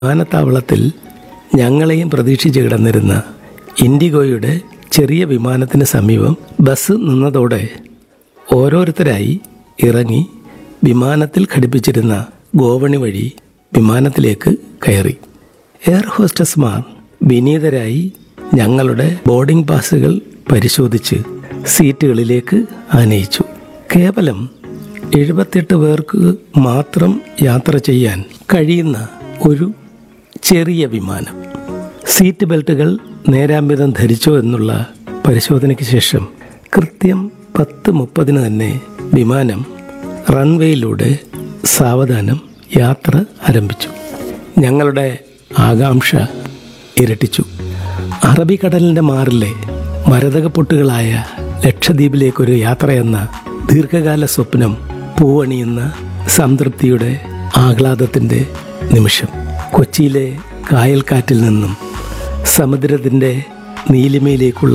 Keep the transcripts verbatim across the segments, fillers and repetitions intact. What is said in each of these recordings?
വിമാനത്താവളത്തിൽ ഞങ്ങളെയും പ്രതീക്ഷിച്ച് കിടന്നിരുന്ന ഇൻഡിഗോയുടെ ചെറിയ വിമാനത്തിന് സമീപം ബസ് നിന്നതോടെ ഓരോരുത്തരായി ഇറങ്ങി വിമാനത്തിൽ ഘടിപ്പിച്ചിരുന്ന ഗോവണി വഴി വിമാനത്തിലേക്ക് കയറി. എയർ ഹോസ്റ്റസ്മാർ വിനീതരായി ഞങ്ങളുടെ ബോർഡിംഗ് പാസുകൾ പരിശോധിച്ച് സീറ്റുകളിലേക്ക് ആനയിച്ചു. കേവലം എഴുപത്തെട്ട് പേർക്ക് മാത്രം യാത്ര ചെയ്യാൻ കഴിയുന്ന ഒരു ചെറിയ വിമാനം. സീറ്റ് ബെൽറ്റുകൾ നേരാംവിധം ധരിച്ചോ എന്നുള്ള പരിശോധനയ്ക്ക് ശേഷം കൃത്യം പത്ത് മുപ്പതിന് തന്നെ വിമാനം റൺവേയിലൂടെ സാവധാനം യാത്ര ആരംഭിച്ചു. ഞങ്ങളുടെ ആകാംക്ഷ ഇരട്ടിച്ചു. അറബിക്കടലിൻ്റെ മാറിലെ മരതകപ്പൊട്ടുകളായ ലക്ഷദ്വീപിലേക്കൊരു യാത്രയെന്ന ദീർഘകാല സ്വപ്നം പൂവണിയുന്ന സംതൃപ്തിയുടെ ആഹ്ലാദത്തിൻ്റെ നിമിഷം. കൊച്ചിയിലെ കായൽക്കാറ്റിൽ നിന്നും സമുദ്രത്തിൻ്റെ നീലിമയിലേക്കുള്ള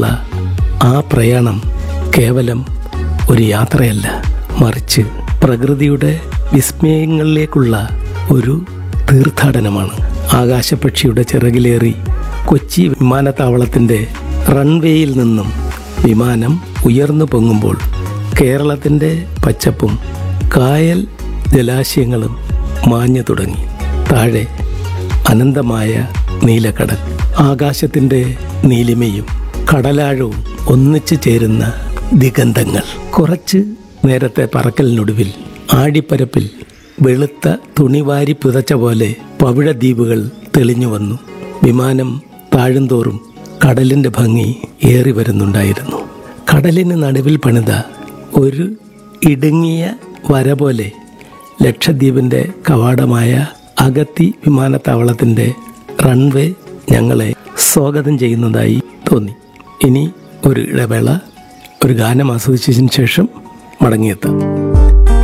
ആ പ്രയാണം കേവലം ഒരു യാത്രയല്ല, മറിച്ച് പ്രകൃതിയുടെ വിസ്മയങ്ങളിലേക്കുള്ള ഒരു തീർത്ഥാടനമാണ്. ആകാശപക്ഷിയുടെ ചിറകിലേറി കൊച്ചി വിമാനത്താവളത്തിൻ്റെ റൺവേയിൽ നിന്നും വിമാനം ഉയർന്നു പൊങ്ങുമ്പോൾ കേരളത്തിൻ്റെ പച്ചപ്പും കായൽ ജലാശയങ്ങളും മാഞ്ഞു തുടങ്ങി. താഴെ അനന്തമായ നീലക്കടൽ, ആകാശത്തിൻ്റെ നീലിമയും കടലാഴവും ഒന്നിച്ചു ചേരുന്ന ദിഗന്ധങ്ങൾ. കുറച്ച് നേരത്തെ പറക്കലിനൊടുവിൽ ആടിപ്പരപ്പിൽ വെളുത്ത തുണിവാരി പുതച്ച പോലെ പവിഴദ്വീപുകൾ തെളിഞ്ഞു വന്നു. വിമാനം താഴുന്തോറും കടലിൻ്റെ ഭംഗി ഏറി വരുന്നുണ്ടായിരുന്നു. കടലിന് നടുവിൽ പണിത ഒരു ഇടുങ്ങിയ വര പോലെ ലക്ഷദ്വീപിൻ്റെ കവാടമായ അഗത്തി വിമാനത്താവളത്തിൻ്റെ റൺവേ ഞങ്ങളെ സ്വാഗതം ചെയ്യുന്നതായി തോന്നി. ഇനി ഒരു ഇടവേള, ഒരു ഗാനം ആസ്വദിച്ചതിന് ശേഷം മടങ്ങിയെത്താം.